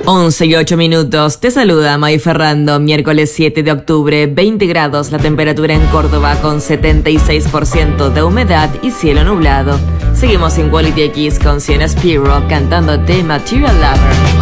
11:08. Te saluda May Ferrando. Miércoles 7 de octubre, 20 grados la temperatura en Córdoba con 76% de humedad y cielo nublado. Seguimos en Quality X con Sienna Spiro cantándote Material Lover.